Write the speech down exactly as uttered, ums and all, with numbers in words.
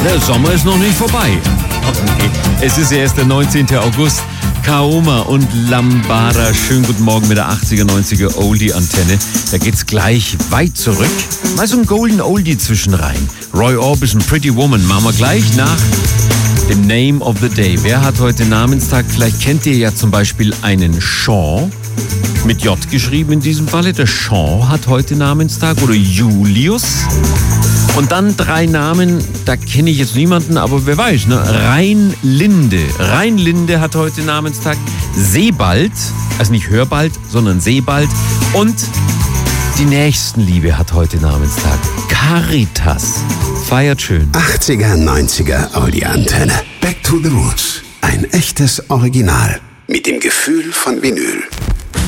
Der Sommer ist noch nicht vorbei. Okay. Es ist erst der neunzehnten August. Kaoma und Lambada. Schönen guten Morgen mit der achtziger, neunziger Oldie-Antenne. Da geht's gleich weit zurück. Mal so ein Golden Oldie zwischenrein. Roy Orbison, Pretty Woman. Machen wir gleich nach dem Name of the Day. Wer hat heute Namenstag? Vielleicht kennt ihr ja zum Beispiel einen Sean. Mit J geschrieben in diesem Falle. Der Sean hat heute Namenstag. Oder Julius. Und dann drei Namen, da kenne ich jetzt niemanden, aber wer weiß, ne? Rheinlinde. Rheinlinde hat heute Namenstag. Sebald, also nicht Hörbald, sondern Sebald. Und die Nächstenliebe hat heute Namenstag. Caritas. Feiert schön. achtziger, neunziger Oldie-Antenne. Back to the Roots. Ein echtes Original. Mit dem Gefühl von Vinyl.